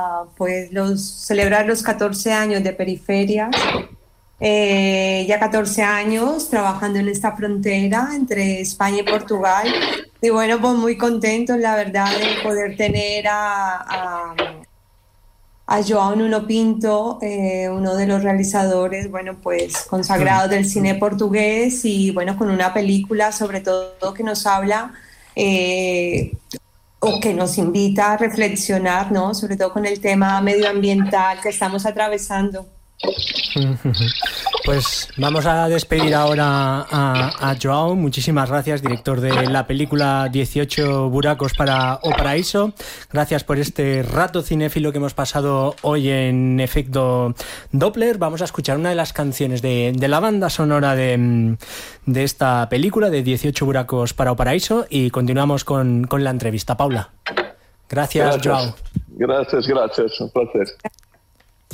pues celebrar los 14 años de Periferias. Ya 14 años trabajando en esta frontera entre España y Portugal. Y bueno, pues muy contentos, la verdad, de poder tener a João Nuno Pinto, uno de los realizadores, bueno, pues consagrados del cine portugués, y bueno, con una película sobre todo que nos habla o que nos invita a reflexionar, ¿no? Sobre todo con el tema medioambiental que estamos atravesando. Pues vamos a despedir ahora a João. Muchísimas gracias, director de la película 18 buracos para o Paraíso. Gracias por este rato cinéfilo que hemos pasado hoy en Efecto Doppler. Vamos a escuchar una de las canciones de la banda sonora de esta película, de 18 buracos para o Paraíso, y continuamos con la entrevista. Paula. Gracias, João. Gracias, un placer.